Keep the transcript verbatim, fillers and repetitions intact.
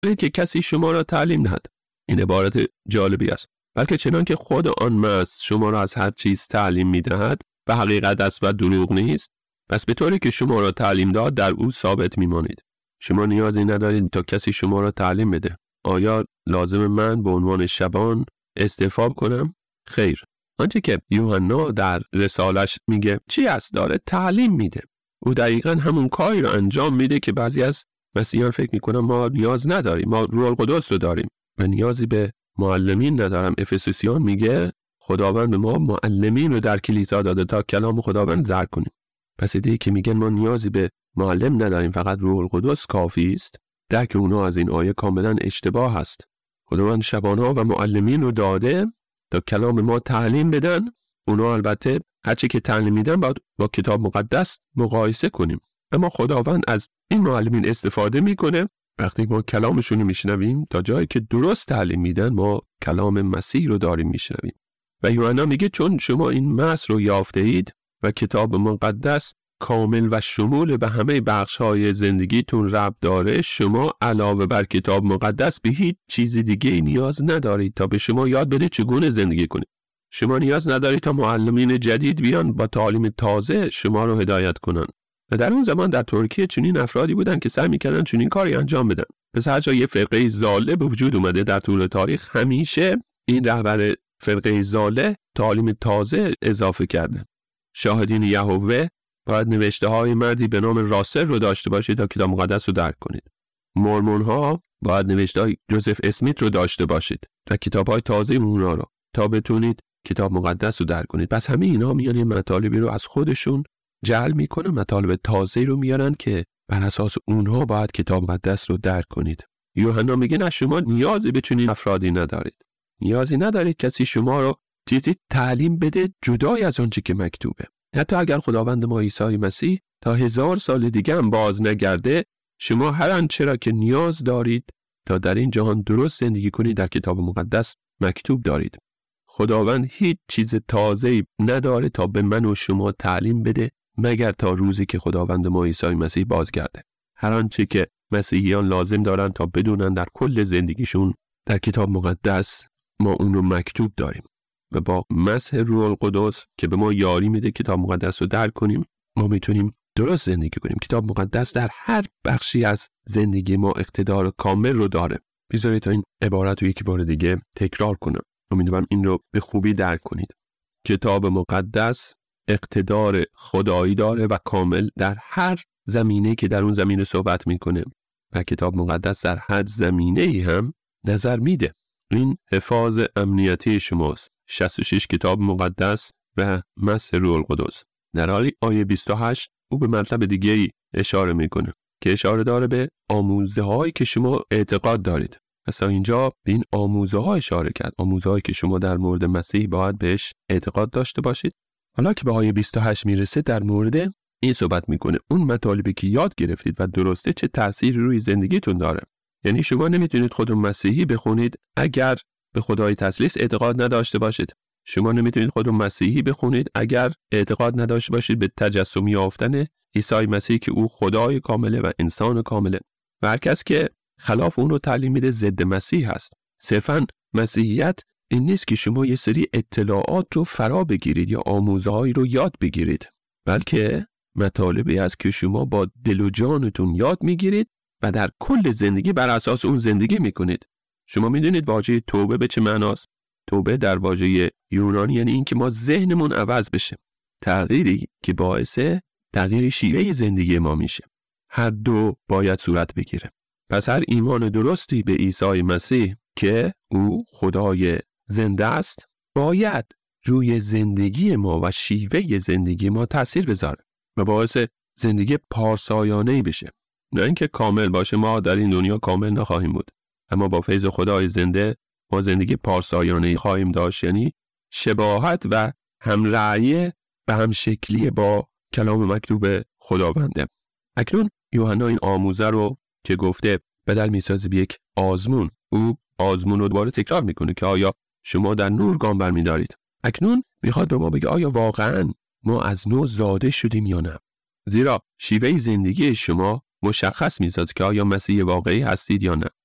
که کسی شما را تعلیم دهد. این عبارت جالبی است. بلکه چنان که خود آن مست شما را از هر چیز تعلیم می‌دهد و حقیقت است و دروغ نیست، پس به طوری که شما را تعلیم داد در او ثابت می‌مانید. شما نیازی ندارید تا کسی شما را تعلیم بده. آیا لازم من به عنوان شبان استعفا کنم؟ خیر. آنچه که یوحنا در رسالش میگه چی است؟ داره تعلیم میده. او دقیقاً همون کاری رو انجام میده که بعضی از مسیحیان فکر میکنن ما نیاز نداریم، ما روح القدس رو داریم و نیازی به معلمین ندارم. افسوسیان میگه خداوند به ما معلمین رو در کلیسا داده تا کلام خداوند درک کنیم. پس ایده که میگن ما نیازی به معلم نداریم، فقط روح القدس کافی است، درک اونها از این آیه کاملا اشتباه است. خداوند شبان‌ها و معلمین رو داده تا کلام ما تعلیم بدن. اونا البته هرچی که تعلیم میدن باید با کتاب مقدس مقایسه کنیم. اما خداوند از این معلمین استفاده میکنه. وقتی ما کلامشون رو میشنویم تا جایی که درست تعلیم میدن ما کلام مسیح رو داریم میشنویم. و یوحنا میگه چون شما این مس رو یافته اید و کتاب مقدس کامل و شمول به همه بخش‌های زندگیتون ربط داره، شما علاوه بر کتاب مقدس به هیچ چیز دیگه نیاز ندارید تا به شما یاد بده چگونه زندگی کنید. شما نیاز ندارید تا معلمین جدید بیان با تعالیم تازه شما رو هدایت کنن. و در اون زمان در ترکیه چنین افرادی بودن که سعی می‌کردن چنین کاری انجام بدن. پس هر جا یه فرقه ضاله به وجود اومده در طول تاریخ، همیشه این رهبر فرقه ضاله تعالیم تازه اضافه کرده. شاهدین یهوه باید نوشته های مردی به نام راسل رو داشته باشید تا کتاب مقدس رو درک کنید. مورمون ها باید نوشته های جوزف اسمیت رو داشته باشید و کتاب های تازه اونا رو تا بتونید کتاب مقدس رو درک کنید. پس همه اینا میان یه مطالبی رو از خودشون جعل میکنن، مطالب تازه رو میارن که بر اساس اونها باید کتاب مقدس رو درک کنید. یوحنا میگه نه، شما نیازی به چنین افرادی ندارید. نیازی ندارید کسی شما رو چیزی تعلیم بده جدای از آنچه که مکتوبه. حتی اگر خداوند ما عیسی مسیح تا هزار سال دیگه هم باز نگرده، شما هر آنچه را که نیاز دارید تا در این جهان درست زندگی کنید در کتاب مقدس مکتوب دارید. خداوند هیچ چیز تازه‌ای نداره تا به من و شما تعلیم بده مگر تا روزی که خداوند ما عیسی مسیح بازگرده. هر آنچه که مسیحیان لازم دارن تا بدونن در کل زندگیشون در کتاب مقدس ما اون رو مکتوب داریم و با مسح روح القدس که به ما یاری میده کتاب مقدس رو درک کنیم، ما میتونیم درست زندگی کنیم. کتاب مقدس در هر بخشی از زندگی ما اقتدار کامل رو داره. بذارید تا این عبارت رو یکی بار دیگه تکرار کنم. امیدوارم این رو به خوبی درک کنید. کتاب مقدس اقتدار خدایی داره و کامل در هر زمینه که در اون زمینه صحبت میکنه و کتاب مقدس در هر زمینه هم نظر میده. این حفاظ امنیتی شماست. شصت و شش کتاب مقدس و مسح روح القدس. در حالی آیه بیست و هشت او به مطلب دیگه ای اشاره میکنه که اشاره داره به آموزه هایی که شما اعتقاد دارید. مثلا اینجا به این آموزه ها اشاره کرد. آموزه هایی که شما در مورد مسیح باید بهش اعتقاد داشته باشید. حالا که به آیه بیست و هشت میرسه در مورد این صحبت میکنه اون مطالبی که یاد گرفتید و درسته چه تأثیری روی زندگیتون داره. یعنی شما نمیتونید خودتون مسیحی بخونید اگر به خدای تثلیث اعتقاد نداشته باشید. شما نمیتونید خودتون مسیحی بخونید اگر اعتقاد نداشته باشید به تجسم یافتن عیسی مسیح که او خدای کامله و انسان کامله. و هر کس که خلاف اون رو تعلیم میده ضد مسیح هست. صرفاً مسیحیت این نیست که شما یه سری اطلاعات رو فرا بگیرید یا آموزه‌هایی رو یاد بگیرید، بلکه مطالبی است که شما با دل و جانتون یاد میگیرید و در کل زندگی بر اساس اون زندگی میکنید. شما میدونید واژه توبه به چه معناست؟ توبه در واژه یونانی یعنی این که ما ذهنمون عوض بشه. تغییری که باعث تغییر شیوه زندگی ما میشه. هر دو باید صورت بگیره. پس هر ایمان درستی به عیسی مسیح که او خدای زنده است باید روی زندگی ما و شیوه زندگی ما تأثیر بذاره و باعث زندگی پارسایانه‌ای بشه. نه اینکه کامل باشه، ما در این دنیا کامل نخواهیم بود، اما با فیض خدای زنده ما زندگی پارسایانه‌ای خواهیم داشت، یعنی شباهت و همرأیی و همشکلی با کلام مکتوب خداونده. اکنون یوحنا این آموزه رو که گفته بدل میسازه به یک آزمون، او آزمون رو دوباره تکرار میکنه که آیا شما در نور گام برمی‌دارید. اکنون میخواد به ما بگه آیا واقعاً ما از نو زاده شدیم یا نه؟ زیرا شیوه زندگی شما مشخص میسازه که آیا مسیح واقعی هستید یا نه.